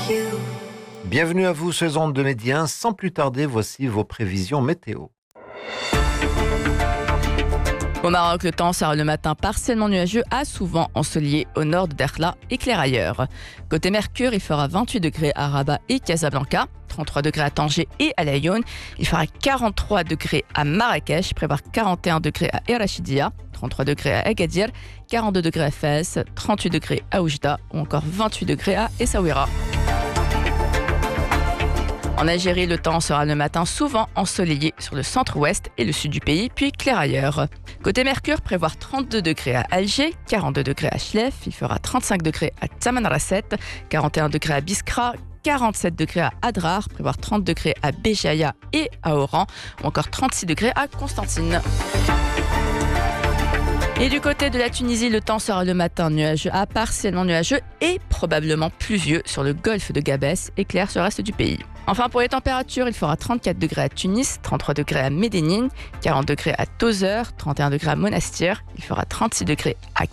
Bienvenue à vous sur les ondes de Média 1. Sans plus tarder, voici vos prévisions météo. Au Maroc, le temps sera le matin partiellement nuageux à souvent ensoleillé au nord de Dakhla et clair ailleurs. Côté Mercure, il fera 28 degrés à Rabat et Casablanca, 33 degrés à Tanger et à Laayoune. Il fera 43 degrés à Marrakech, prévoir 41 degrés à El Rachidia, 33 degrés à Agadir, 42 degrés à Fès, 38 degrés à Oujda ou encore 28 degrés à Essaouira. En Algérie, le temps sera le matin souvent ensoleillé sur le centre-ouest et le sud du pays, puis clair ailleurs. Côté Mercure, prévoir 32 degrés à Alger, 42 degrés à Chlef, il fera 35 degrés à Tamanrasset, 41 degrés à Biskra, 47 degrés à Adrar, prévoir 30 degrés à Béjaïa et à Oran, ou encore 36 degrés à Constantine. Et du côté de la Tunisie, le temps sera le matin nuageux à partiellement nuageux et probablement pluvieux sur le golfe de Gabès et clair sur le reste du pays. Enfin, pour les températures, il fera 34 degrés à Tunis, 33 degrés à Médénine, 40 degrés à Tozeur, 31 degrés à Monastir, il fera 36 degrés à